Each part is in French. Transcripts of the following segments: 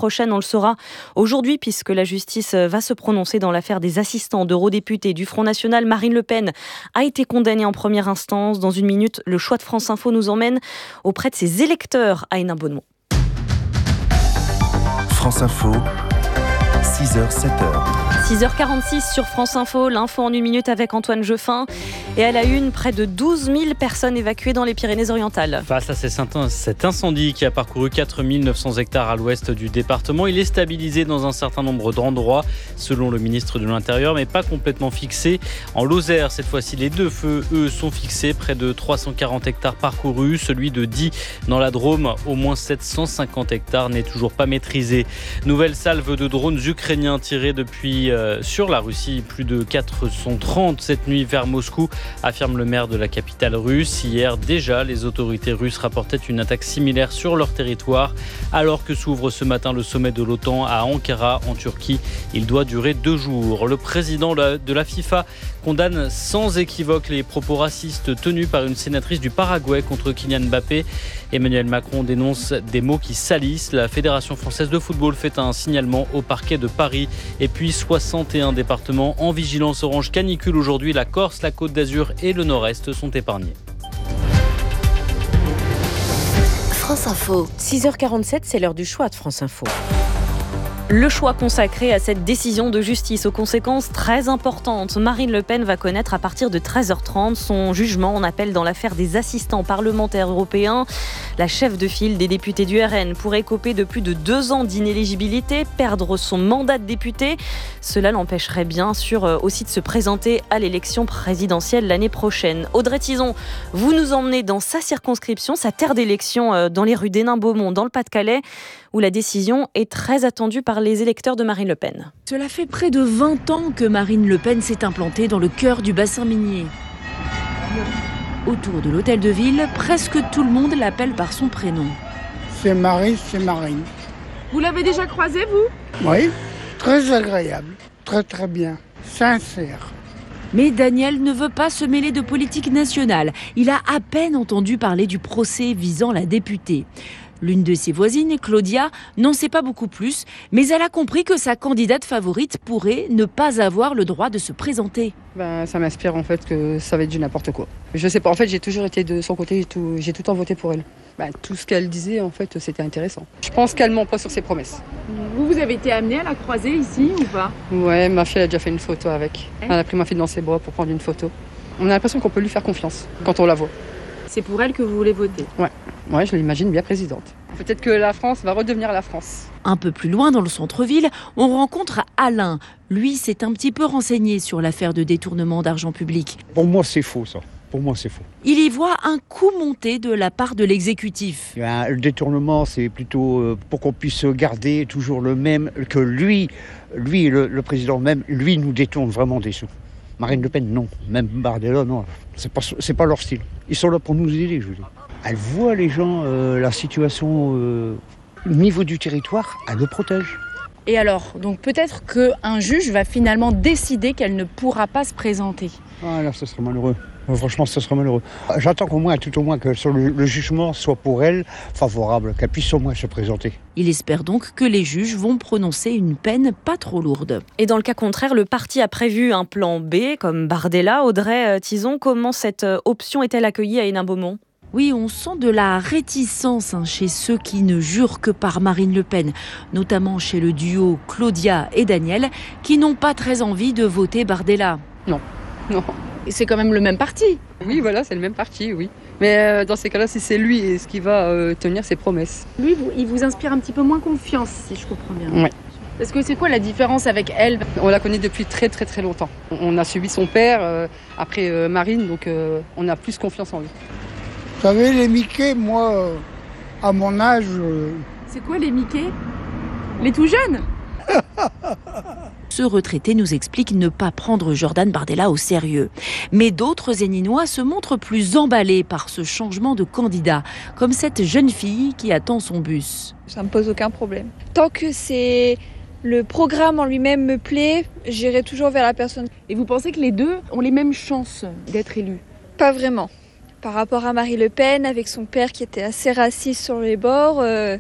prochaine. On le saura aujourd'hui puisque la justice va se prononcer dans l'affaire des assistants d'eurodéputés du Front National. Marine Le Pen a été condamnée en première instance. Dans une minute, le choix de France Info nous emmène auprès de ses électeurs à Hénin-Beaumont. France Info, 6h, 7h. 6h46 sur France Info, l'info en une minute avec Antoine Jeuffin. Et à la une, près de 12 000 personnes évacuées dans les Pyrénées-Orientales. Face à cet incendie qui a parcouru 4 900 hectares à l'ouest du département, il est stabilisé dans un certain nombre d'endroits, selon le ministre de l'Intérieur, mais pas complètement fixé. En Lozère, cette fois-ci, les deux feux, eux, sont fixés. Près de 340 hectares parcourus. Celui de Die, dans la Drôme, au moins 750 hectares, n'est toujours pas maîtrisé. Nouvelle salve de drones ukrainiens tirés depuis sur la Russie. Plus de 430 cette nuit vers Moscou, affirme le maire de la capitale russe. Hier, déjà, les autorités russes rapportaient une attaque similaire sur leur territoire. Alors que s'ouvre ce matin le sommet de l'OTAN à Ankara, en Turquie, il doit durer 2 jours. Le président de la FIFA condamne sans équivoque les propos racistes tenus par une sénatrice du Paraguay contre Kylian Mbappé. Emmanuel Macron dénonce des mots qui salissent. La Fédération française de football fait un signalement au parquet de Paris. Et puis 61 départements en vigilance orange canicule aujourd'hui. La Corse, la Côte d'Azur et le Nord-Est sont épargnés. France Info. 6h47, c'est l'heure du choix de France Info. Le choix consacré à cette décision de justice aux conséquences très importantes. Marine Le Pen va connaître à partir de 13h30 son jugement en appel dans l'affaire des assistants parlementaires européens. La chef de file des députés du RN pourrait écoper de plus de 2 ans d'inéligibilité, perdre son mandat de député. Cela l'empêcherait bien sûr aussi de se présenter à l'élection présidentielle l'année prochaine. Audrey Tizon, vous nous emmenez dans sa circonscription, sa terre d'élection dans les rues d'Hénin-Beaumont, dans le Pas-de-Calais, où la décision est très attendue par les électeurs de Marine Le Pen. Cela fait près de 20 ans que Marine Le Pen s'est implantée dans le cœur du bassin minier. Autour de l'hôtel de ville, presque tout le monde l'appelle par son prénom. C'est Marie, c'est Marine. Vous l'avez déjà croisée, vous ? Oui, très agréable, très très bien, sincère. Mais Daniel ne veut pas se mêler de politique nationale. Il a à peine entendu parler du procès visant la députée. L'une de ses voisines, Claudia, n'en sait pas beaucoup plus, mais elle a compris que sa candidate favorite pourrait ne pas avoir le droit de se présenter. Ça m'inspire en fait que ça va être du n'importe quoi. Je sais pas, en fait j'ai toujours été de son côté, j'ai tout le temps voté pour elle. Tout ce qu'elle disait en fait c'était intéressant. Je pense qu'elle ment pas sur ses promesses. Vous avez été amenée à la croiser ici ou pas ? Ouais, ma fille elle a déjà fait une photo avec. Elle a pris ma fille dans ses bras pour prendre une photo. On a l'impression qu'on peut lui faire confiance quand on la voit. C'est pour elle que vous voulez voter ? Ouais, je l'imagine bien présidente. Peut-être que la France va redevenir la France. Un peu plus loin dans le centre-ville, on rencontre Alain. Lui, s'est un petit peu renseigné sur l'affaire de détournement d'argent public. Pour moi, c'est faux, ça. Pour moi, c'est faux. Il y voit un coup monté de la part de l'exécutif. Le détournement, c'est plutôt pour qu'on puisse garder toujours le même, que lui, le président même, lui nous détourne vraiment des sous. Marine Le Pen, non. Même Bardella, non. C'est pas leur style. Ils sont là pour nous aider, je veux dire. Elle voit les gens, la situation au niveau du territoire, elle le protège. Et alors, donc peut-être qu'un juge va finalement décider qu'elle ne pourra pas se présenter. Ah là, ce serait malheureux. Franchement, ce serait malheureux. J'attends tout au moins que le jugement soit pour elle favorable, qu'elle puisse au moins se présenter. Il espère donc que les juges vont prononcer une peine pas trop lourde. Et dans le cas contraire, le parti a prévu un plan B, comme Bardella. Audrey Tizon, comment cette option est-elle accueillie à Hénin-Beaumont ? Oui, on sent de la réticence chez ceux qui ne jurent que par Marine Le Pen, notamment chez le duo Claudia et Daniel, qui n'ont pas très envie de voter Bardella. Non. Et c'est quand même le même parti. Oui, voilà, c'est le même parti, oui. Mais dans ces cas-là, si c'est lui, est-ce qu'il va tenir ses promesses ? Lui, il vous inspire un petit peu moins confiance, si je comprends bien. Oui. Parce que c'est quoi la différence avec elle ? On la connaît depuis très très très longtemps. On a suivi son père, après Marine, donc on a plus confiance en lui. Vous savez, les Mickey, moi, à mon âge... C'est quoi les Mickey ? Les tout jeunes ? Ce retraité nous explique ne pas prendre Jordan Bardella au sérieux. Mais d'autres Héninois se montrent plus emballés par ce changement de candidat, comme cette jeune fille qui attend son bus. Ça me pose aucun problème. Tant que le programme en lui-même me plaît, j'irai toujours vers la personne. Et vous pensez que les deux ont les mêmes chances d'être élus ? Pas vraiment. Par rapport à Marine Le Pen, avec son père qui était assez raciste sur les bords,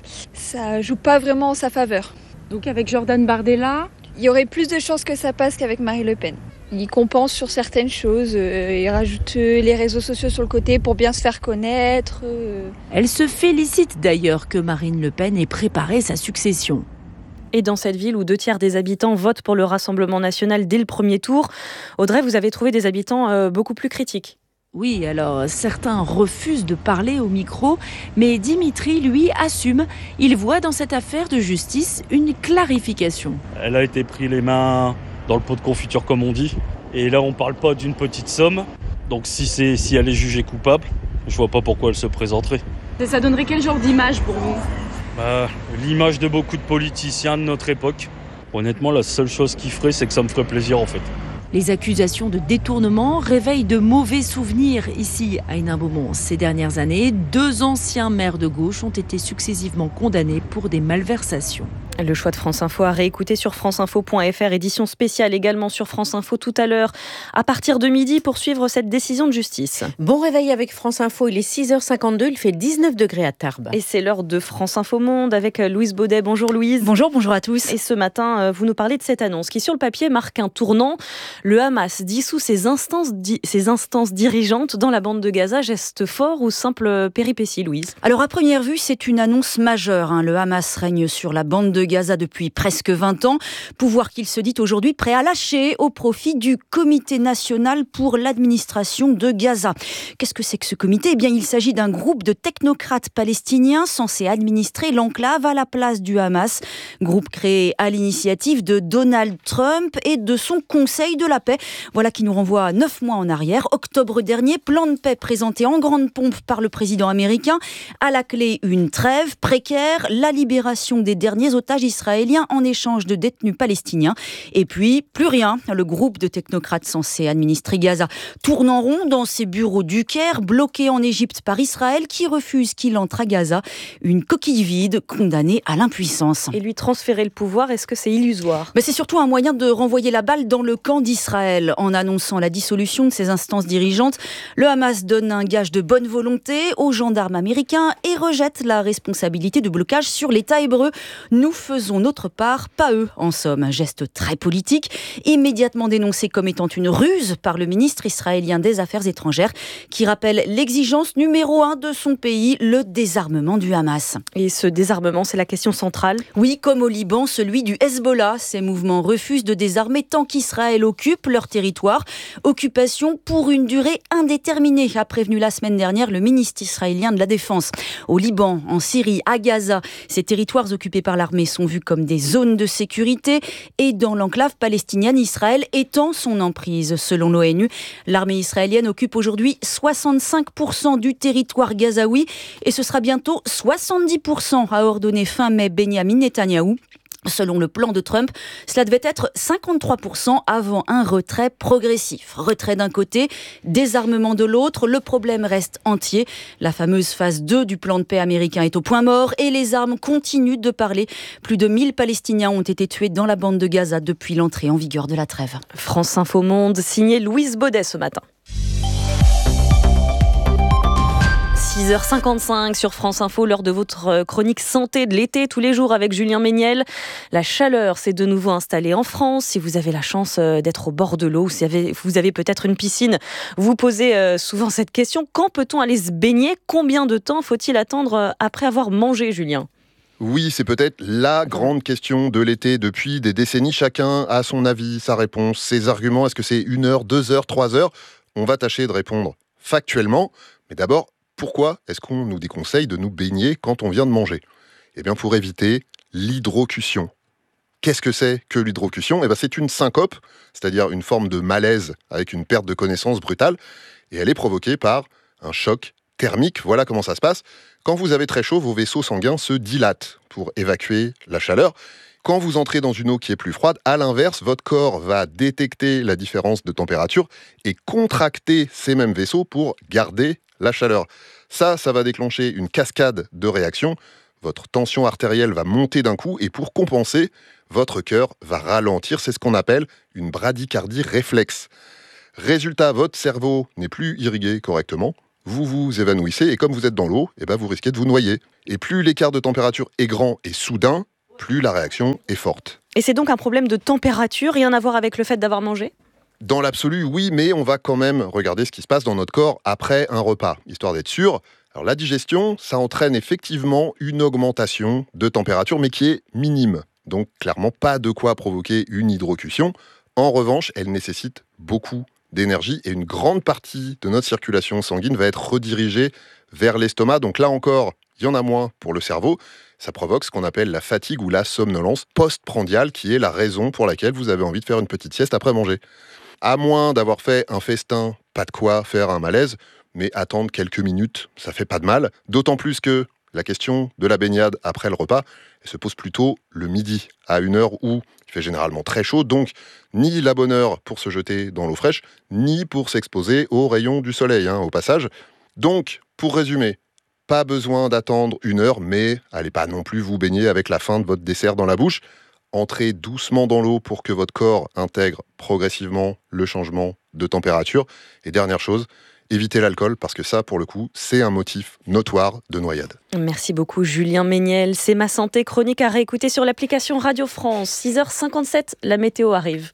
ça joue pas vraiment en sa faveur. Donc avec Jordan Bardella, il y aurait plus de chances que ça passe qu'avec Marine Le Pen. Il compense sur certaines choses, il rajoute les réseaux sociaux sur le côté pour bien se faire connaître. Elle se félicite d'ailleurs que Marine Le Pen ait préparé sa succession. Et dans cette ville où 2/3 des habitants votent pour le Rassemblement national dès le premier tour, Audrey, vous avez trouvé des habitants beaucoup plus critiques. Oui, alors certains refusent de parler au micro, mais Dimitri, lui, assume. Il voit dans cette affaire de justice une clarification. Elle a été prise les mains dans le pot de confiture, comme on dit. Et là, on ne parle pas d'une petite somme. Donc si elle est jugée coupable, je vois pas pourquoi elle se présenterait. Et ça donnerait quel genre d'image pour vous ? L'image de beaucoup de politiciens de notre époque. Honnêtement, la seule chose qui ferait, c'est que ça me ferait plaisir en fait. Les accusations de détournement réveillent de mauvais souvenirs ici à Hénin-Beaumont. Ces dernières années, 2 anciens maires de gauche ont été successivement condamnés pour des malversations. Le choix de France Info à réécouter sur franceinfo.fr, édition spéciale également sur France Info tout à l'heure, à partir de midi pour suivre cette décision de justice. Bon réveil avec France Info, il est 6h52, il fait 19 degrés à Tarbes. Et c'est l'heure de France Info Monde avec Louise Baudet. Bonjour Louise. Bonjour à tous. Et ce matin, vous nous parlez de cette annonce qui sur le papier marque un tournant. Le Hamas dissout ses instances dirigeantes dans la bande de Gaza. Geste fort ou simple péripétie, Louise ? Alors à première vue, c'est une annonce majeure. Le Hamas règne sur la bande de Gaza depuis presque 20 ans. Pouvoir qu'il se dit aujourd'hui prêt à lâcher au profit du Comité national pour l'administration de Gaza. Qu'est-ce que c'est que ce comité ? Eh bien, il s'agit d'un groupe de technocrates palestiniens censés administrer l'enclave à la place du Hamas. Groupe créé à l'initiative de Donald Trump et de son Conseil de la paix. Voilà qui nous renvoie à 9 mois en arrière. Octobre dernier, plan de paix présenté en grande pompe par le président américain. À la clé, une trêve précaire, la libération des derniers otages israéliens en échange de détenus palestiniens. Et puis, plus rien. Le groupe de technocrates censé administrer Gaza tourne en rond dans ses bureaux du Caire, bloqué en Égypte par Israël qui refuse qu'il entre à Gaza. Une coquille vide, condamnée à l'impuissance. Et lui transférer le pouvoir, est-ce que c'est illusoire ? C'est surtout un moyen de renvoyer la balle dans le camp d'Israël. En annonçant la dissolution de ses instances dirigeantes, le Hamas donne un gage de bonne volonté aux gendarmes américains et rejette la responsabilité de blocage sur l'État hébreu. Nous faisons notre part, pas eux, en somme. Un geste très politique, immédiatement dénoncé comme étant une ruse par le ministre israélien des Affaires étrangères, qui rappelle l'exigence numéro 1 de son pays, le désarmement du Hamas. Et ce désarmement, c'est la question centrale ? Oui, comme au Liban, celui du Hezbollah. Ces mouvements refusent de désarmer tant qu'Israël occupe leur territoire. Occupation pour une durée indéterminée, a prévenu la semaine dernière le ministre israélien de la Défense. Au Liban, en Syrie, à Gaza, ces territoires occupés par l'armée sont vus comme des zones de sécurité et dans l'enclave palestinienne, Israël étend son emprise. Selon l'ONU, l'armée israélienne occupe aujourd'hui 65% du territoire gazaoui et ce sera bientôt 70%, a ordonné fin mai Benyamin Netanyahou. Selon le plan de Trump, cela devait être 53% avant un retrait progressif. Retrait d'un côté, désarmement de l'autre, le problème reste entier. La fameuse phase 2 du plan de paix américain est au point mort et les armes continuent de parler. Plus de 1000 Palestiniens ont été tués dans la bande de Gaza depuis l'entrée en vigueur de la trêve. France Info Monde, signé Louise Baudet ce matin. 6h55 sur France Info, l'heure de votre chronique santé de l'été, tous les jours avec Julien Méniel. La chaleur s'est de nouveau installée en France. Si vous avez la chance d'être au bord de l'eau, si vous avez peut-être une piscine, vous posez souvent cette question. Quand peut-on aller se baigner ? Combien de temps faut-il attendre après avoir mangé, Julien ? Oui, c'est peut-être la grande question de l'été. Depuis des décennies, chacun a son avis, sa réponse, ses arguments. Est-ce que c'est 1 heure, 2 heures, 3 heures ? On va tâcher de répondre factuellement. Mais d'abord, pourquoi est-ce qu'on nous déconseille de nous baigner quand on vient de manger ? Eh bien, pour éviter l'hydrocution. Qu'est-ce que c'est que l'hydrocution ? Eh bien, c'est une syncope, c'est-à-dire une forme de malaise avec une perte de connaissance brutale. Et elle est provoquée par un choc thermique. Voilà comment ça se passe. Quand vous avez très chaud, vos vaisseaux sanguins se dilatent pour évacuer la chaleur. Quand vous entrez dans une eau qui est plus froide, à l'inverse, votre corps va détecter la différence de température et contracter ces mêmes vaisseaux pour garder la chaleur. Ça va déclencher une cascade de réactions. Votre tension artérielle va monter d'un coup et pour compenser, votre cœur va ralentir. C'est ce qu'on appelle une bradycardie réflexe. Résultat, votre cerveau n'est plus irrigué correctement. vous vous évanouissez et comme vous êtes dans l'eau, vous risquez de vous noyer. Et plus l'écart de température est grand et soudain, plus la réaction est forte. Et c'est donc un problème de température, rien à voir avec le fait d'avoir mangé ? Dans l'absolu, oui, mais on va quand même regarder ce qui se passe dans notre corps après un repas, histoire d'être sûr. Alors la digestion, ça entraîne effectivement une augmentation de température, mais qui est minime. Donc clairement pas de quoi provoquer une hydrocution. En revanche, elle nécessite beaucoup d'énergie et une grande partie de notre circulation sanguine va être redirigée vers l'estomac. Donc là encore, il y en a moins pour le cerveau. Ça provoque ce qu'on appelle la fatigue ou la somnolence postprandiale, qui est la raison pour laquelle vous avez envie de faire une petite sieste après manger. À moins d'avoir fait un festin, pas de quoi faire un malaise, mais attendre quelques minutes, ça fait pas de mal. D'autant plus que la question de la baignade après le repas, elle se pose plutôt le midi, à une heure où il fait généralement très chaud, donc ni la bonne heure pour se jeter dans l'eau fraîche, ni pour s'exposer aux rayons du soleil, au passage. Donc, pour résumer, pas besoin d'attendre une heure, mais allez pas non plus vous baigner avec la fin de votre dessert dans la bouche. Entrez doucement dans l'eau pour que votre corps intègre progressivement le changement de température. Et dernière chose, évitez l'alcool parce que ça, pour le coup, c'est un motif notoire de noyade. Merci beaucoup Julien Méniel. C'est Ma Santé, chronique à réécouter sur l'application Radio France. 6h57, la météo arrive.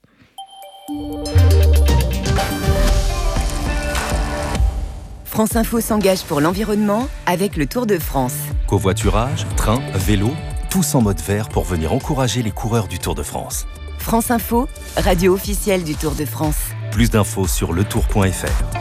France Info s'engage pour l'environnement avec le Tour de France. Covoiturage, train, vélo, tous en mode vert pour venir encourager les coureurs du Tour de France. France Info, radio officielle du Tour de France. Plus d'infos sur letour.fr.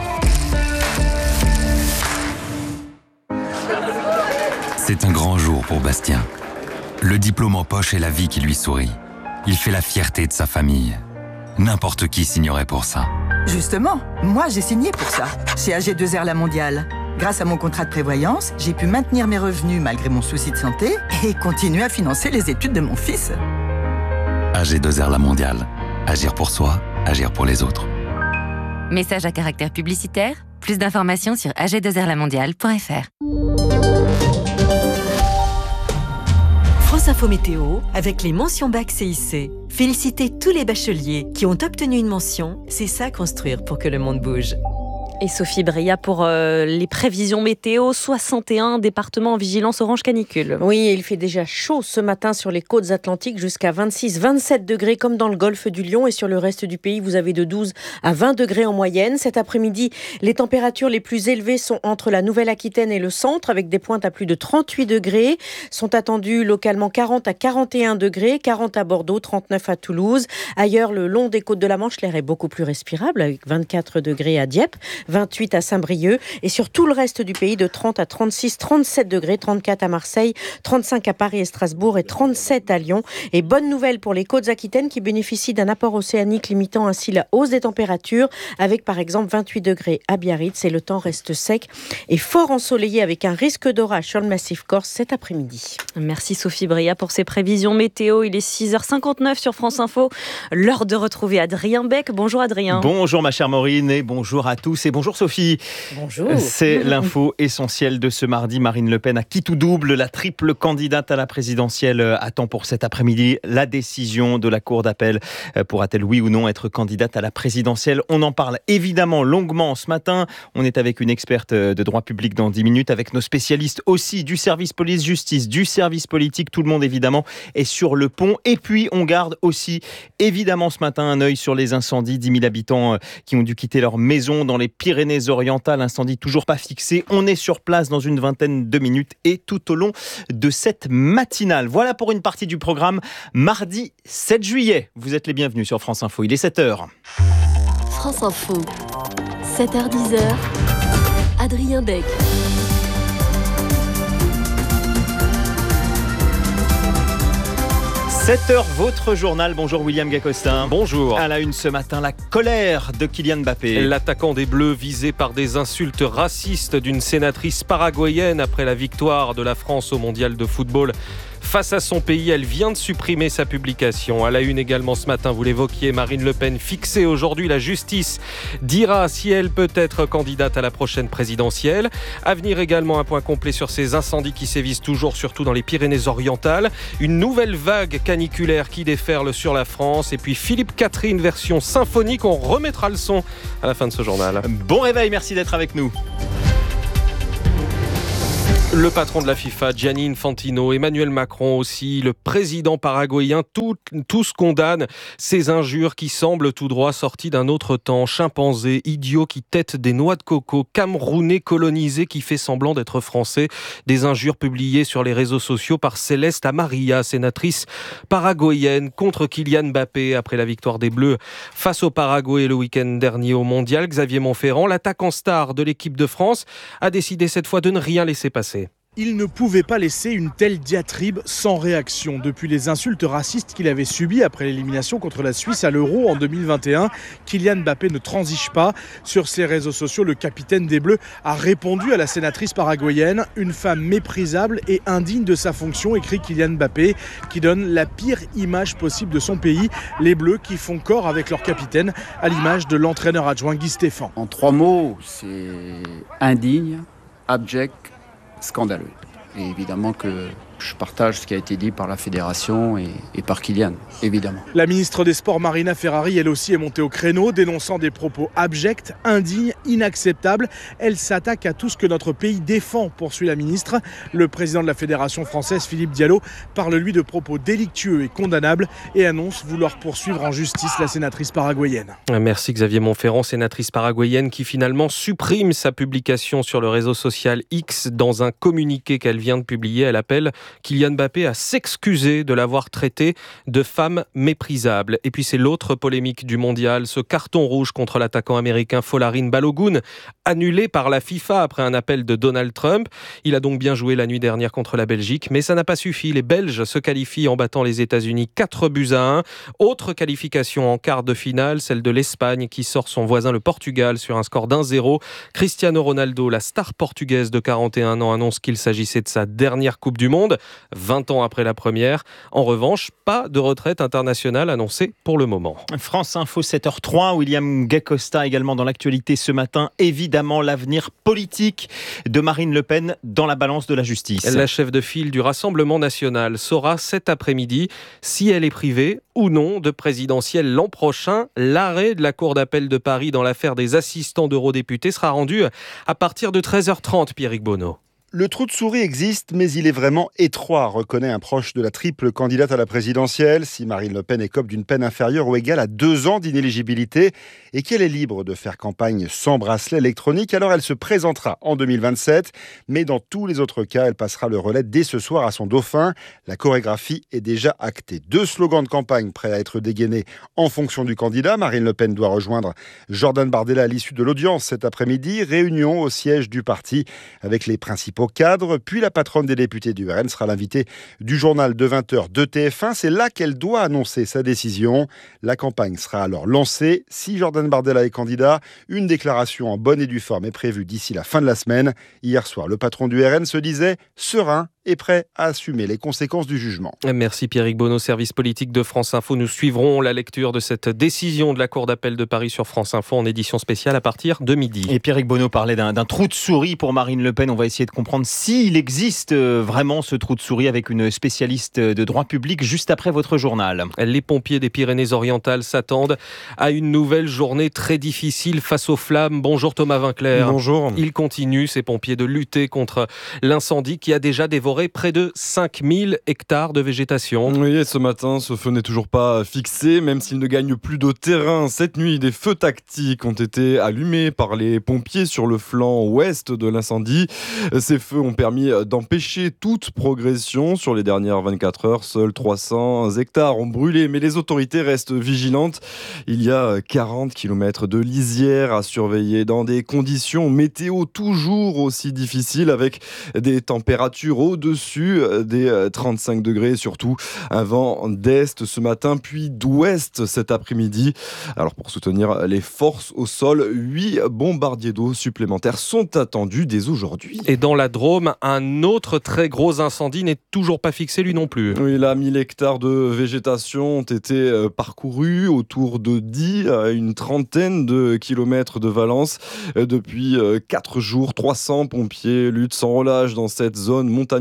C'est un grand jour pour Bastien. Le diplôme en poche et la vie qui lui sourit. Il fait la fierté de sa famille. N'importe qui signerait pour ça. Justement, moi j'ai signé pour ça, chez AG2R La Mondiale. Grâce à mon contrat de prévoyance, j'ai pu maintenir mes revenus malgré mon souci de santé et continuer à financer les études de mon fils. AG2R La Mondiale. Agir pour soi, agir pour les autres. Message à caractère publicitaire. Plus d'informations sur ag2rlamondiale.fr. France Info Météo avec les mentions bac CIC. Félicitez tous les bacheliers qui ont obtenu une mention. C'est ça construire pour que le monde bouge. Et Sophie Bria pour les prévisions météo, 61 départements en vigilance orange canicule. Oui, il fait déjà chaud ce matin sur les côtes atlantiques, jusqu'à 26-27 degrés comme dans le golfe du Lion. Et sur le reste du pays, vous avez de 12 à 20 degrés en moyenne. Cet après-midi, les températures les plus élevées sont entre la Nouvelle-Aquitaine et le centre, avec des pointes à plus de 38 degrés. Sont attendus localement 40 à 41 degrés, 40 à Bordeaux, 39 à Toulouse. Ailleurs, le long des côtes de la Manche, l'air est beaucoup plus respirable, avec 24 degrés à Dieppe, 28 à Saint-Brieuc, et sur tout le reste du pays de 30 à 36, 37 degrés, 34 à Marseille, 35 à Paris et Strasbourg et 37 à Lyon. Et bonne nouvelle pour les côtes aquitaines qui bénéficient d'un apport océanique limitant ainsi la hausse des températures, avec par exemple 28 degrés à Biarritz, et le temps reste sec et fort ensoleillé avec un risque d'orage sur le massif corse cet après-midi. Merci Sophie Bria pour ces prévisions météo. Il est 6h59 sur France Info. L'heure de retrouver Adrien Beck. Bonjour Adrien. Bonjour ma chère Maureen et bonjour à tous et bonjour Sophie. Bonjour. C'est l'info essentielle de ce mardi. Marine Le Pen a qui tout double. La triple candidate à la présidentielle attend pour cet après-midi la décision de la Cour d'appel. Pourra-t-elle oui ou non être candidate à la présidentielle? On en parle évidemment longuement ce matin. On est avec une experte de droit public dans 10 minutes, avec nos spécialistes aussi du service police-justice, du service politique. Tout le monde évidemment est sur le pont. Et puis on garde aussi évidemment ce matin un œil sur les incendies. 10 000 habitants qui ont dû quitter leur maison dans les Pyrénées-Orientales. Incendie toujours pas fixé. On est sur place dans une vingtaine de minutes et tout au long de cette matinale. Voilà pour une partie du programme. Mardi 7 juillet. Vous êtes les bienvenus sur France Info. Il est 7h. France Info, 7h-10h, Adrien Beck. 7h, votre journal. Bonjour William Gacostin. Bonjour. À la une ce matin, la colère de Kylian Mbappé. L'attaquant des Bleus visé par des insultes racistes d'une sénatrice paraguayenne après la victoire de la France au mondial de football. Face à son pays, elle vient de supprimer sa publication. À la une également ce matin, vous l'évoquiez, Marine Le Pen fixée aujourd'hui. La justice dira si elle peut être candidate à la prochaine présidentielle. À venir également un point complet sur ces incendies qui sévissent toujours, surtout dans les Pyrénées-Orientales. Une nouvelle vague caniculaire qui déferle sur la France. Et puis Philippe Catherine version symphonique. On remettra le son à la fin de ce journal. Bon réveil, merci d'être avec nous. Le patron de la FIFA, Gianni Infantino, Emmanuel Macron aussi, le président paraguayen, tous condamnent ces injures qui semblent tout droit sorties d'un autre temps. Chimpanzé, idiot qui tète des noix de coco, Camerounais colonisé qui fait semblant d'être français. Des injures publiées sur les réseaux sociaux par Céleste Amaria, sénatrice paraguayenne, contre Kylian Mbappé après la victoire des Bleus face au Paraguay le week-end dernier au Mondial. Xavier Monferrand, l'attaquant star de l'équipe de France, a décidé cette fois de ne rien laisser passer. Il ne pouvait pas laisser une telle diatribe sans réaction. Depuis les insultes racistes qu'il avait subies après l'élimination contre la Suisse à l'Euro en 2021, Kylian Mbappé ne transige pas. Sur ses réseaux sociaux, le capitaine des Bleus a répondu à la sénatrice paraguayenne. Une femme méprisable et indigne de sa fonction, écrit Kylian Mbappé, qui donne la pire image possible de son pays. Les Bleus qui font corps avec leur capitaine, à l'image de l'entraîneur adjoint Guy Stéphane. En 3 mots, c'est indigne, abject, scandaleux. Et évidemment que je partage ce qui a été dit par la fédération et par Kylian, évidemment. La ministre des Sports, Marina Ferrari, elle aussi est montée au créneau, dénonçant des propos abjects, indignes, inacceptables. Elle s'attaque à tout ce que notre pays défend, poursuit la ministre. Le président de la fédération française, Philippe Diallo, parle lui de propos délictueux et condamnables et annonce vouloir poursuivre en justice la sénatrice paraguayenne. Merci Xavier Monferrand, sénatrice paraguayenne qui finalement supprime sa publication sur le réseau social X. Dans un communiqué qu'elle vient de publier, elle appelle Kylian Mbappé à s'excuser de l'avoir traité de femme méprisable. Et puis c'est l'autre polémique du mondial, ce carton rouge contre l'attaquant américain Folarin Balogun, annulé par la FIFA après un appel de Donald Trump. Il a donc bien joué la nuit dernière contre la Belgique, mais ça n'a pas suffi. Les Belges se qualifient en battant les États-Unis 4-1. Autre qualification en quart de finale, celle de l'Espagne qui sort son voisin le Portugal sur un score d'1-0. Cristiano Ronaldo, la star portugaise de 41 ans, annonce qu'il s'agissait de sa dernière Coupe du Monde. 20 ans après la première. En revanche, pas de retraite internationale annoncée pour le moment. France Info 7h03, William Gay-Costa également dans l'actualité ce matin. Évidemment, l'avenir politique de Marine Le Pen dans la balance de la justice. La chef de file du Rassemblement national saura cet après-midi si elle est privée ou non de présidentielle l'an prochain. L'arrêt de la Cour d'appel de Paris dans l'affaire des assistants d'eurodéputés sera rendu à partir de 13h30, Pierrick Bonneau. Le trou de souris existe, mais il est vraiment étroit, reconnaît un proche de la triple candidate à la présidentielle. Si Marine Le Pen écope d'une peine inférieure ou égale à 2 ans d'inéligibilité et qu'elle est libre de faire campagne sans bracelet électronique, alors elle se présentera en 2027. Mais dans tous les autres cas, elle passera le relais dès ce soir à son dauphin. La chorégraphie est déjà actée. 2 slogans de campagne prêts à être dégainés en fonction du candidat. Marine Le Pen doit rejoindre Jordan Bardella à l'issue de l'audience cet après-midi. Réunion au siège du parti avec les principaux cadre, puis la patronne des députés du RN sera l'invitée du journal de 20h de TF1. C'est là qu'elle doit annoncer sa décision. La campagne sera alors lancée. Si Jordan Bardella est candidat, une déclaration en bonne et due forme est prévue d'ici la fin de la semaine. Hier soir, le patron du RN se disait serein et prêt à assumer les conséquences du jugement. Merci Pierrick Bonneau, service politique de France Info. Nous suivrons la lecture de cette décision de la Cour d'appel de Paris sur France Info en édition spéciale à partir de midi. Et Pierrick Bonneau parlait d'un trou de souris pour Marine Le Pen. On va essayer de comprendre s'il existe vraiment ce trou de souris avec une spécialiste de droit public juste après votre journal. Les pompiers des Pyrénées-Orientales s'attendent à une nouvelle journée très difficile face aux flammes. Bonjour Thomas Vinclair. Bonjour. Ils continuent, ces pompiers, de lutter contre l'incendie qui a déjà dévoré près de 5000 hectares de végétation. Oui, et ce matin, ce feu n'est toujours pas fixé, même s'il ne gagne plus de terrain. Cette nuit, des feux tactiques ont été allumés par les pompiers sur le flanc ouest de l'incendie. Ces feux ont permis d'empêcher toute progression. Sur les dernières 24 heures, seuls 300 hectares ont brûlé, mais les autorités restent vigilantes. Il y a 40 km de lisière à surveiller dans des conditions météo toujours aussi difficiles, avec des températures au-dessus des 35 degrés, surtout un vent d'est ce matin, puis d'ouest cet après-midi. Alors pour soutenir les forces au sol, 8 bombardiers d'eau supplémentaires sont attendus dès aujourd'hui. Et dans la Drôme, un autre très gros incendie n'est toujours pas fixé lui non plus. Oui, là, 1000 hectares de végétation ont été parcourus autour de 10 à une trentaine de kilomètres de Valence. Depuis 4 jours, 300 pompiers luttent sans relâche dans cette zone montagneuse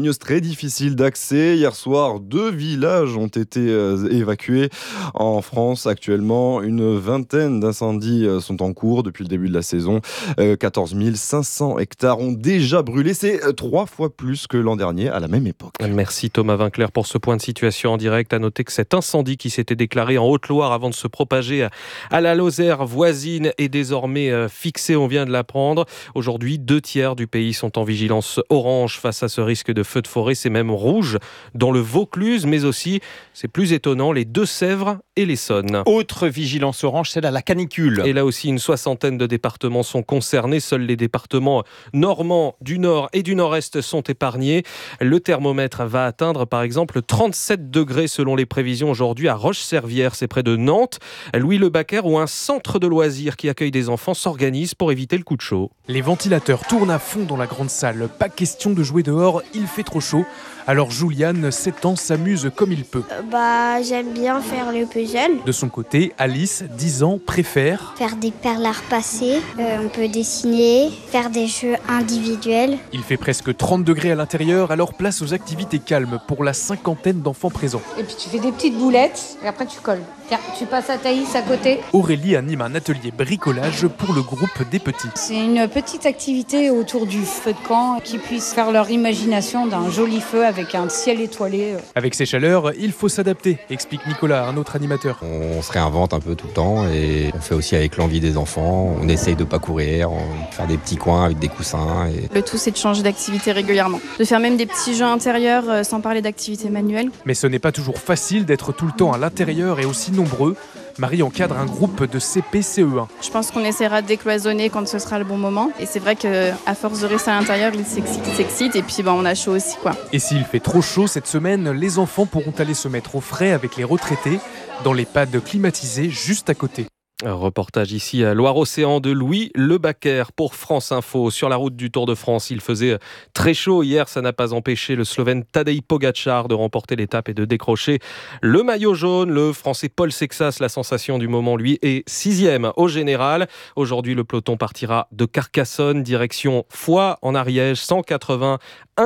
montagneuse très difficile d'accès. Hier soir, 2 villages ont été évacués. En France, actuellement, une vingtaine d'incendies sont en cours depuis le début de la saison. 14 500 hectares ont déjà brûlé. C'est 3 fois plus que l'an dernier à la même époque. Merci Thomas Vinclair pour ce point de situation en direct. À noter que cet incendie qui s'était déclaré en Haute-Loire avant de se propager à la Lozère voisine est désormais fixé. On vient de l'apprendre. Aujourd'hui, 2/3 du pays sont en vigilance orange face à ce risque de feu de forêt. C'est même rouge dans le Vaucluse, mais aussi, c'est plus étonnant, les Deux-Sèvres et l'Essonne. Autre vigilance orange, c'est la canicule. Et là aussi, une 60aine de départements sont concernés. Seuls les départements normands du nord et du nord-est sont épargnés. Le thermomètre va atteindre, par exemple, 37 degrés selon les prévisions aujourd'hui à Roche-Servière, c'est près de Nantes. Louis Le Bacquer, où un centre de loisirs qui accueille des enfants s'organise pour éviter le coup de chaud. Les ventilateurs tournent à fond dans la grande salle. Pas question de jouer dehors, il fait trop chaud. Alors Juliane, 7 ans, s'amuse comme il peut. J'aime bien faire le puzzle. De son côté, Alice, 10 ans, préfère faire des perles à repasser. On peut dessiner, faire des jeux individuels. Il fait presque 30 degrés à l'intérieur, alors place aux activités calmes pour la 50aine d'enfants présents. Et puis tu fais des petites boulettes et après tu colles. Tu passes à Thaïs à côté. Aurélie anime un atelier bricolage pour le groupe des petits. C'est une petite activité autour du feu de camp qui puisse faire leur imagination d'un joli feu avec un ciel étoilé. Avec ces chaleurs, il faut s'adapter, explique Nicolas, un autre animateur. On se réinvente un peu tout le temps et on fait aussi avec l'envie des enfants. On essaye de pas courir, faire des petits coins avec des coussins. Le tout, c'est de changer d'activité régulièrement. De faire même des petits jeux intérieurs sans parler d'activité manuelle. Mais ce n'est pas toujours facile d'être tout le temps à l'intérieur et aussi nombreux. Marie encadre un groupe de CP-CE1. Je pense qu'on essaiera de décloisonner quand ce sera le bon moment. Et c'est vrai qu'à force de rester à l'intérieur, ils s'excitent. Et puis on a chaud aussi, quoi. Et s'il fait trop chaud cette semaine, les enfants pourront aller se mettre au frais avec les retraités dans les pads climatisés juste à côté. Un reportage ici à Loire-Océan de Louis Le Bacquer pour France Info. Sur la route du Tour de France, il faisait très chaud hier. Ça n'a pas empêché le Slovène Tadej Pogačar de remporter l'étape et de décrocher le maillot jaune. Le Français Paul Sexas, la sensation du moment, lui, est 6e au général. Aujourd'hui, le peloton partira de Carcassonne, direction Foix en Ariège, 181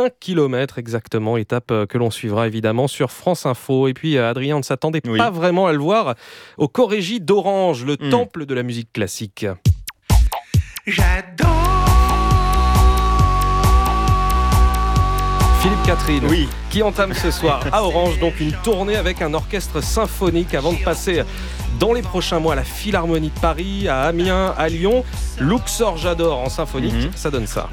km exactement. Étape que l'on suivra évidemment sur France Info. Et puis, Adrien, on ne s'attendait pas vraiment à le voir au Corégie d'Orange, le temple de la musique classique. J'adore Philippe Catherine, qui entame ce soir à Orange donc une tournée avec un orchestre symphonique avant de passer dans les prochains mois à la Philharmonie de Paris, à Amiens, à Lyon. Luxor J'adore en symphonique, ça donne ça.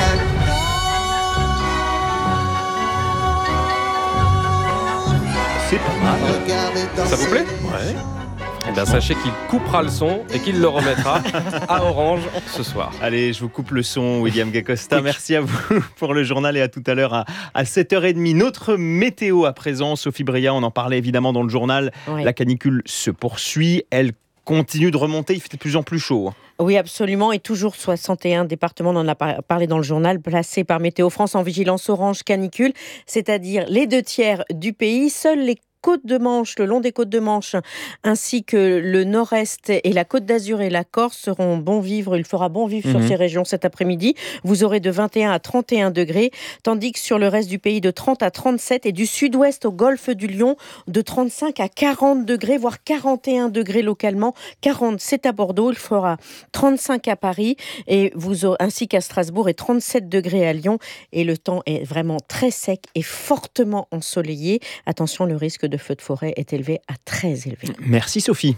C'est pas mal. Ça vous plaît ? Ouais. Eh bien, sachez qu'il coupera le son et qu'il le remettra à Orange ce soir. Allez, je vous coupe le son, William Gacosta. Merci à vous pour le journal et à tout à l'heure à 7h30. Notre météo à présent, Sophie Bria, on en parlait évidemment dans le journal. Oui. La canicule se poursuit, elle continue de remonter, il fait de plus en plus chaud. Oui, absolument. Et toujours 61 départements, on en a parlé dans le journal, placés par Météo France en vigilance orange canicule, c'est-à-dire les 2/3 du pays. Seuls les Côte de Manche, le long des côtes de Manche, ainsi que le nord-est et la Côte d'Azur et la Corse seront bon vivre. Il fera bon vivre sur ces régions cet après-midi. Vous aurez de 21 à 31 degrés, tandis que sur le reste du pays de 30 à 37 et du sud-ouest au golfe du Lion de 35 à 40 degrés, voire 41 degrés localement. 40, c'est à Bordeaux. Il fera 35 à Paris et ainsi qu'à Strasbourg et 37 degrés à Lyon. Et le temps est vraiment très sec et fortement ensoleillé. Attention, le risque de feu de forêt est élevé à très élevé. Merci Sophie.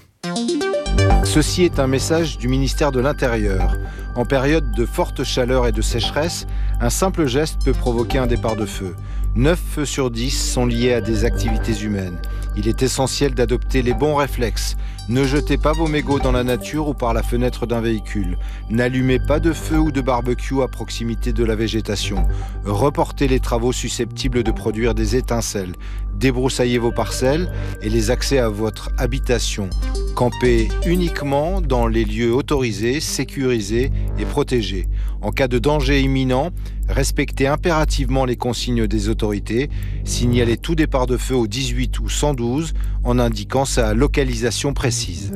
Ceci est un message du ministère de l'Intérieur. En période de forte chaleur et de sécheresse, un simple geste peut provoquer un départ de feu. 9 feux sur 10 sont liés à des activités humaines. Il est essentiel d'adopter les bons réflexes. Ne jetez pas vos mégots dans la nature ou par la fenêtre d'un véhicule. N'allumez pas de feu ou de barbecue à proximité de la végétation. Reportez les travaux susceptibles de produire des étincelles. Débroussaillez vos parcelles et les accès à votre habitation. Campez uniquement dans les lieux autorisés, sécurisés et protégés. En cas de danger imminent, respectez impérativement les consignes des autorités. Signalez tout départ de feu au 18 ou 112 en indiquant sa localisation précise.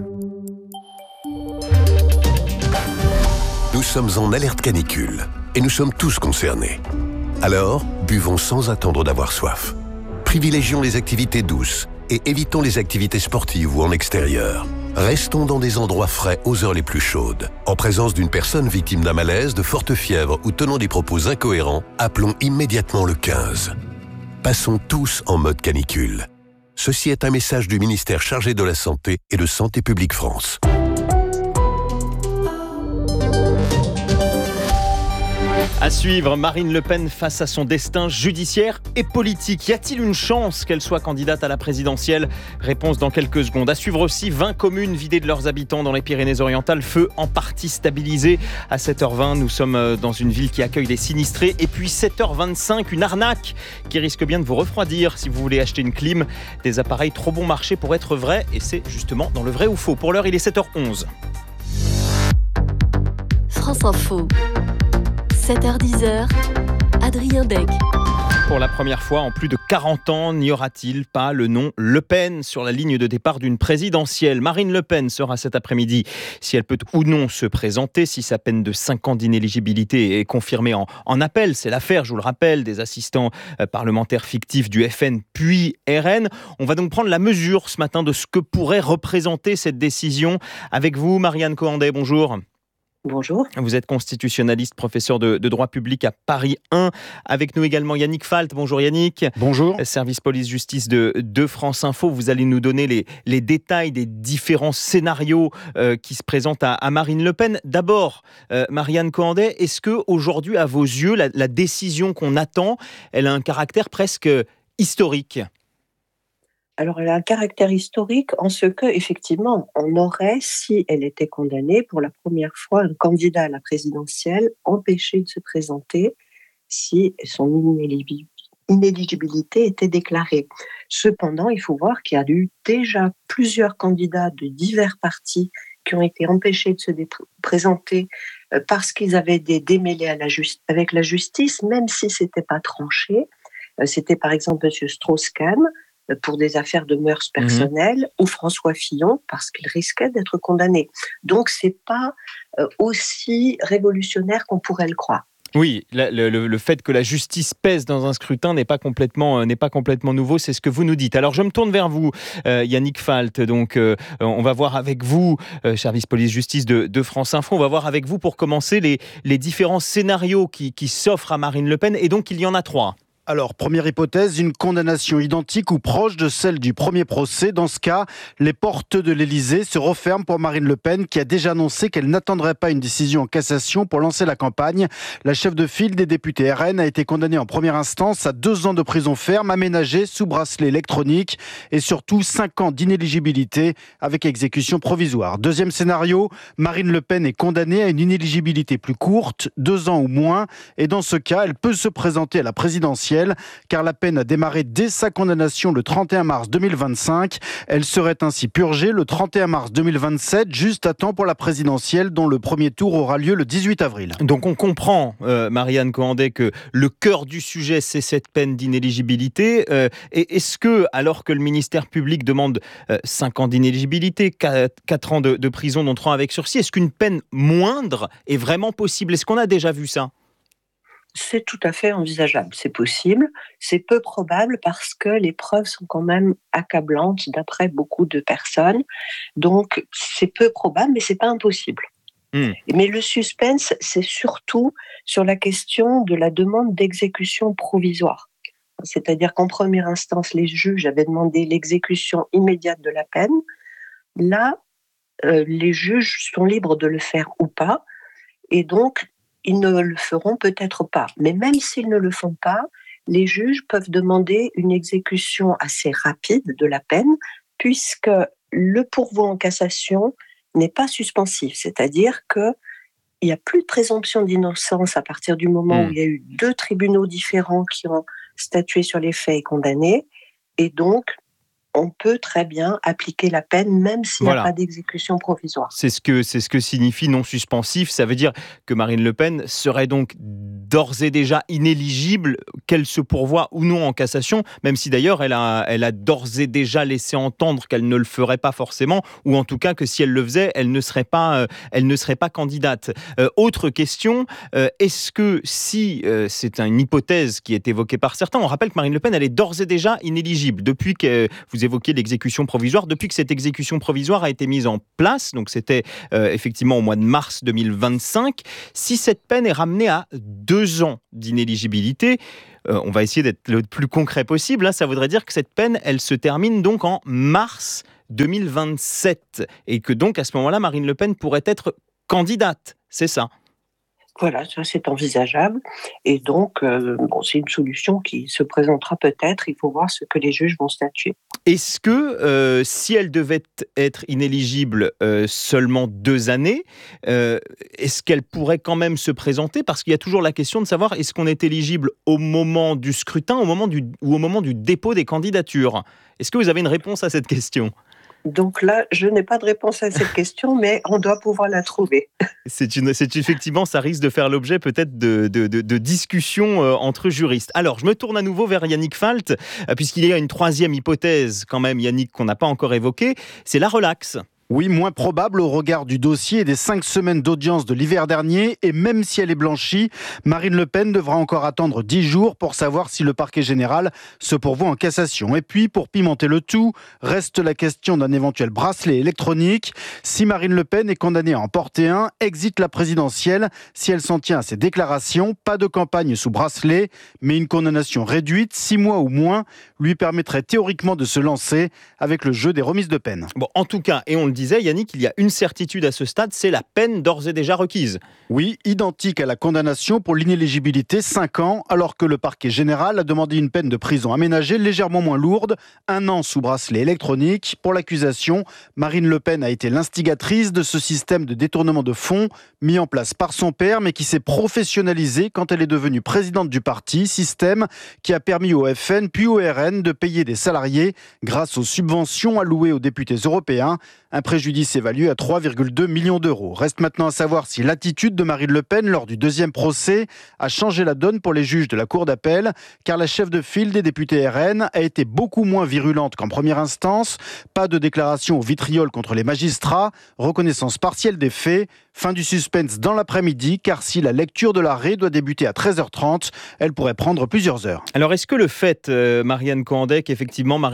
Nous sommes en alerte canicule et nous sommes tous concernés. Alors, buvons sans attendre d'avoir soif. Privilégions les activités douces et évitons les activités sportives ou en extérieur. Restons dans des endroits frais aux heures les plus chaudes. En présence d'une personne victime d'un malaise, de forte fièvre ou tenant des propos incohérents, appelons immédiatement le 15. Passons tous en mode canicule. Ceci est un message du ministère chargé de la Santé et de Santé publique France. À suivre, Marine Le Pen face à son destin judiciaire et politique. Y a-t-il une chance qu'elle soit candidate à la présidentielle ? Réponse dans quelques secondes. À suivre aussi, 20 communes vidées de leurs habitants dans les Pyrénées-Orientales. Feu en partie stabilisé. À 7h20, nous sommes dans une ville qui accueille des sinistrés. Et puis 7h25, une arnaque qui risque bien de vous refroidir si vous voulez acheter une clim. Des appareils trop bon marché pour être vrais. Et c'est justement dans le vrai ou faux. Pour l'heure, il est 7h11. France Info. 7h10, Adrien Deg. Pour la première fois en plus de 40 ans, n'y aura-t-il pas le nom Le Pen sur la ligne de départ d'une présidentielle ? Marine Le Pen sera cet après-midi, si elle peut ou non se présenter, si sa peine de 5 ans d'inéligibilité est confirmée en appel. C'est l'affaire, je vous le rappelle, des assistants parlementaires fictifs du FN puis RN. On va donc prendre la mesure ce matin de ce que pourrait représenter cette décision. Avec vous, Marianne Cohandet, bonjour. Bonjour. Vous êtes constitutionnaliste, professeur de droit public à Paris 1. Avec nous également Yannick Falt. Bonjour Yannick. Bonjour. Service police-justice de France Info. Vous allez nous donner les détails des différents scénarios qui se présentent à Marine Le Pen. D'abord, Marianne Cohandet, est-ce qu'aujourd'hui, à vos yeux, la décision qu'on attend, elle a un caractère presque historique ? Alors, elle a un caractère historique en ce que, effectivement, on aurait, si elle était condamnée, pour la première fois, un candidat à la présidentielle empêché de se présenter si son inéligibilité était déclarée. Cependant, il faut voir qu'il y a eu déjà plusieurs candidats de divers partis qui ont été empêchés de se présenter parce qu'ils avaient des démêlés avec la justice, même si ce n'était pas tranché. C'était par exemple M. Strauss-Kahn, pour des affaires de mœurs personnelles, ou François Fillon, parce qu'il risquait d'être condamné. Donc, ce n'est pas aussi révolutionnaire qu'on pourrait le croire. Oui, le fait que la justice pèse dans un scrutin n'est pas complètement nouveau, c'est ce que vous nous dites. Alors je me tourne vers vous, Yannick Falt. Donc on va voir avec vous, service police-justice de France Info, on va voir avec vous pour commencer les différents scénarios qui s'offrent à Marine Le Pen, et donc il y en a 3. Alors, première hypothèse, une condamnation identique ou proche de celle du premier procès. Dans ce cas, les portes de l'Élysée se referment pour Marine Le Pen, qui a déjà annoncé qu'elle n'attendrait pas une décision en cassation pour lancer la campagne. La chef de file des députés RN a été condamnée en première instance à 2 ans de prison ferme, aménagée sous bracelet électronique, et surtout 5 ans d'inéligibilité avec exécution provisoire. Deuxième scénario, Marine Le Pen est condamnée à une inéligibilité plus courte, 2 ans ou moins, et dans ce cas, elle peut se présenter à la présidentielle, car la peine a démarré dès sa condamnation le 31 mars 2025. Elle serait ainsi purgée le 31 mars 2027, juste à temps pour la présidentielle, dont le premier tour aura lieu le 18 avril. Donc on comprend, Marianne Cohandet, que le cœur du sujet, c'est cette peine d'inéligibilité. Et est-ce que, alors que le ministère public demande 5 ans d'inéligibilité, 4 ans de prison, dont 3 avec sursis, est-ce qu'une peine moindre est vraiment possible ? Est-ce qu'on a déjà vu ça ? C'est tout à fait envisageable, c'est possible. C'est peu probable parce que les preuves sont quand même accablantes d'après beaucoup de personnes. Donc, c'est peu probable, mais c'est pas impossible. Mais le suspense, c'est surtout sur la question de la demande d'exécution provisoire. C'est-à-dire qu'en première instance, les juges avaient demandé l'exécution immédiate de la peine. Là, les juges sont libres de le faire ou pas. Et donc, ils ne le feront peut-être pas. Mais même s'ils ne le font pas, les juges peuvent demander une exécution assez rapide de la peine, puisque le pourvoi en cassation n'est pas suspensif. C'est-à-dire qu'il n'y a plus de présomption d'innocence à partir du moment où il y a eu 2 tribunaux différents qui ont statué sur les faits et condamné. Et donc, on peut très bien appliquer la peine même s'il n'y a pas d'exécution provisoire. C'est ce que signifie non suspensif. Ça veut dire que Marine Le Pen serait donc d'ores et déjà inéligible, qu'elle se pourvoie ou non en cassation, même si d'ailleurs elle a d'ores et déjà laissé entendre qu'elle ne le ferait pas forcément, ou en tout cas que si elle le faisait, elle ne serait pas candidate. Autre question, est-ce que si c'est une hypothèse qui est évoquée par certains, on rappelle que Marine Le Pen, elle est d'ores et déjà inéligible depuis que vous évoquiez l'exécution provisoire, depuis que cette exécution provisoire a été mise en place, donc c'était effectivement au mois de mars 2025. Si cette peine est ramenée à 2 ans d'inéligibilité, on va essayer d'être le plus concret possible, ça voudrait dire que cette peine, elle se termine donc en mars 2027, et que donc à ce moment-là, Marine Le Pen pourrait être candidate, c'est ça ? Voilà, ça c'est envisageable. Et donc, c'est une solution qui se présentera peut-être. Il faut voir ce que les juges vont statuer. Est-ce que si elle devait être inéligible seulement 2 années, est-ce qu'elle pourrait quand même se présenter ? Parce qu'il y a toujours la question de savoir est-ce qu'on est éligible au moment du scrutin ou au moment du dépôt des candidatures ? Est-ce que vous avez une réponse à cette question ? Donc là, je n'ai pas de réponse à cette question, mais on doit pouvoir la trouver. C'est effectivement, ça risque de faire l'objet peut-être de discussions entre juristes. Alors, je me tourne à nouveau vers Yannick Falt, puisqu'il y a une 3e hypothèse quand même, Yannick, qu'on n'a pas encore évoquée, c'est la relaxe. Oui, moins probable au regard du dossier et des 5 semaines d'audience de l'hiver dernier. Et même si elle est blanchie, Marine Le Pen devra encore attendre 10 jours pour savoir si le parquet général se pourvoit en cassation. Et puis, pour pimenter le tout, reste la question d'un éventuel bracelet électronique. Si Marine Le Pen est condamnée à en porter un, exit la présidentielle. Si elle s'en tient à ses déclarations, pas de campagne sous bracelet, mais une condamnation réduite, 6 mois ou moins, lui permettrait théoriquement de se lancer avec le jeu des remises de peine. Bon, en tout cas, et on le disait, Yannick, il y a une certitude à ce stade, c'est la peine d'ores et déjà requise. Oui, identique à la condamnation pour l'inéligibilité, 5 ans, alors que le parquet général a demandé une peine de prison aménagée légèrement moins lourde, 1 an sous bracelet électronique. Pour l'accusation, Marine Le Pen a été l'instigatrice de ce système de détournement de fonds mis en place par son père, mais qui s'est professionnalisé quand elle est devenue présidente du parti, système qui a permis au FN puis au RN de payer des salariés grâce aux subventions allouées aux députés européens. Un préjudice évalué à 3,2 millions d'euros. Reste maintenant à savoir si l'attitude de Marine Le Pen lors du 2e procès a changé la donne pour les juges de la Cour d'appel, car la chef de file des députés RN a été beaucoup moins virulente qu'en première instance. Pas de déclaration au vitriol contre les magistrats, reconnaissance partielle des faits, fin du suspense dans l'après-midi, car si la lecture de l'arrêt doit débuter à 13h30, elle pourrait prendre plusieurs heures. Alors est-ce que le fait, Marianne Coandec, effectivement,